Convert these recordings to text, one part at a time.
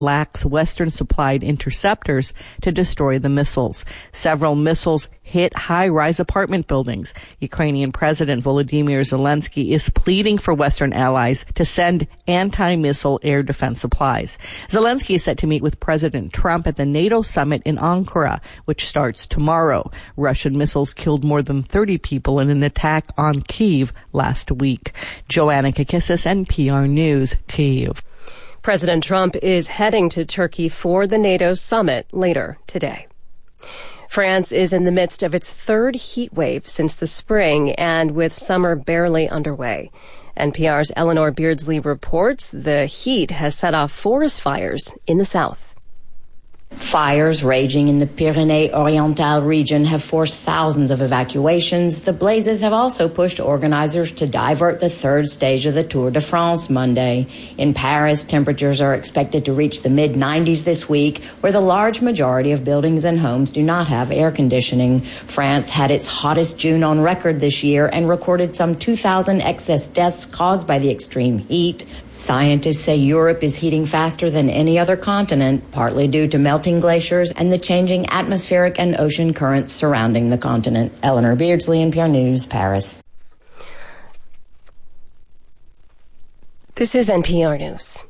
lacks Western-supplied interceptors to destroy the missiles. Several missiles hit high-rise apartment buildings. Ukrainian President Volodymyr Zelensky is pleading for Western allies to send anti-missile air defense supplies. Zelensky is set to meet with President Trump at the NATO summit in Ankara, which starts tomorrow. Russian missiles killed more than 30 people in an attack on Kyiv last week. Joanna Kakissis, NPR News, Kyiv. President Trump is heading to Turkey for the NATO summit later today. France is in the midst of its third heat wave since the spring, and with summer barely underway. NPR's Eleanor Beardsley reports the heat has set off forest fires in the south. Fires raging in the Pyrénées-Orientales region have forced thousands of evacuations. The blazes have also pushed organizers to divert the third stage of the Tour de France Monday. In Paris, temperatures are expected to reach the mid-90s this week, where the large majority of buildings and homes do not have air conditioning. France had its hottest June on record this year and recorded some 2,000 excess deaths caused by the extreme heat. Scientists say Europe is heating faster than any other continent, partly due to melting glaciers and the changing atmospheric and ocean currents surrounding the continent. Eleanor Beardsley, NPR News, Paris. This is NPR News.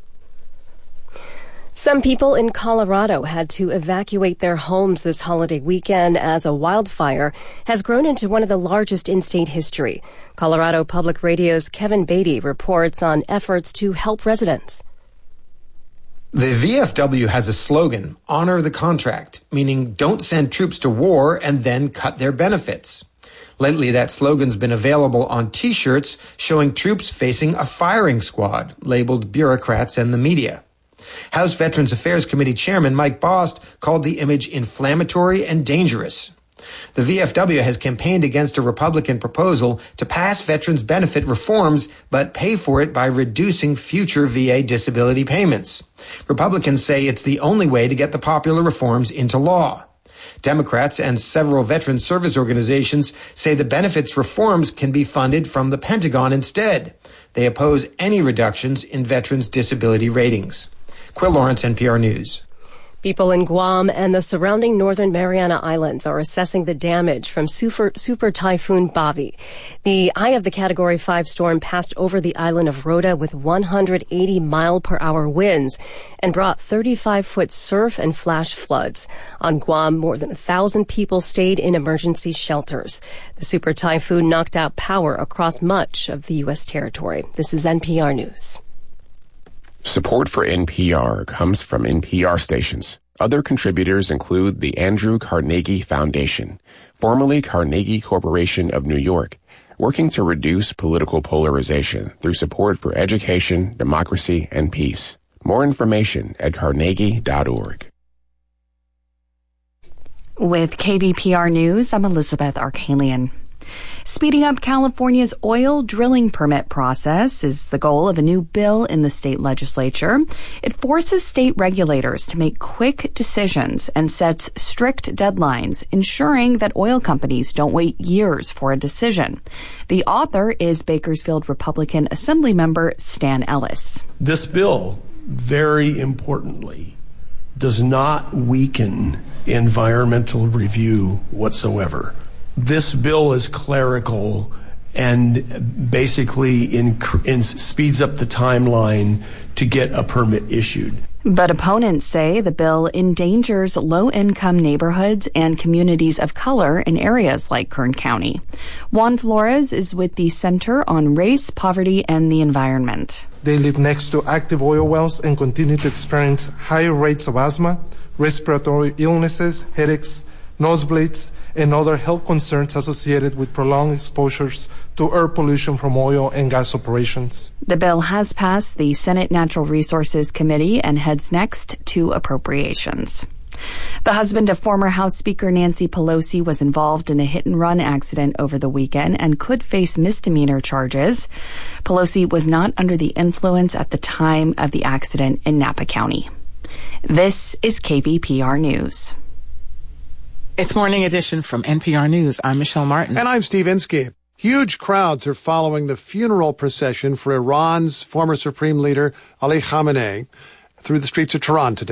Some people in Colorado had to evacuate their homes this holiday weekend as a wildfire has grown into one of the largest in state history. Colorado Public Radio's Kevin Beatty reports on efforts to help residents. The VFW has a slogan, honor the contract, meaning don't send troops to war and then cut their benefits. Lately, that slogan's been available on T-shirts showing troops facing a firing squad, labeled bureaucrats and the media. House Veterans Affairs Committee Chairman Mike Bost called the image inflammatory and dangerous. The VFW has campaigned against a Republican proposal to pass veterans benefit reforms, but pay for it by reducing future VA disability payments. Republicans say it's the only way to get the popular reforms into law. Democrats and several veteran service organizations say the benefits reforms can be funded from the Pentagon instead. They oppose any reductions in veterans' disability ratings. Quill Lawrence, NPR News. People in Guam and the surrounding northern Mariana Islands are assessing the damage from Super Typhoon Bavi. The eye of the Category 5 storm passed over the island of Rota with 180-mile-per-hour winds and brought 35-foot surf and flash floods. On Guam, more than 1,000 people stayed in emergency shelters. The super typhoon knocked out power across much of the U.S. territory. This is NPR News. Support for NPR comes from NPR stations. Other contributors include the Andrew Carnegie Foundation, formerly Carnegie Corporation of New York, working to reduce political polarization through support for education, democracy, and peace. More information at carnegie.org. With KVPR News, I'm Elizabeth Arkalian. Speeding up California's oil drilling permit process is the goal of a new bill in the state legislature. It forces state regulators to make quick decisions and sets strict deadlines, ensuring that oil companies don't wait years for a decision. The author is Bakersfield Republican Assemblymember Stan Ellis. This bill, very importantly, does not weaken environmental review whatsoever. This bill is clerical and basically speeds up the timeline to get a permit issued. But opponents say the bill endangers low-income neighborhoods and communities of color in areas like Kern County. Juan Flores is with the Center on Race, Poverty, and the Environment. They live next to active oil wells and continue to experience higher rates of asthma, respiratory illnesses, headaches, nosebleeds, and other health concerns associated with prolonged exposures to air pollution from oil and gas operations. The bill has passed the Senate Natural Resources Committee and heads next to appropriations. The husband of former House Speaker Nancy Pelosi was involved in a hit-and-run accident over the weekend and could face misdemeanor charges. Pelosi was not under the influence at the time of the accident in Napa County. This is KVPR News. It's Morning Edition from NPR News. I'm Michelle Martin. And I'm Steve Inskeep. Huge crowds are following the funeral procession for Iran's former supreme leader, Ali Khamenei. through the streets of Tehran today.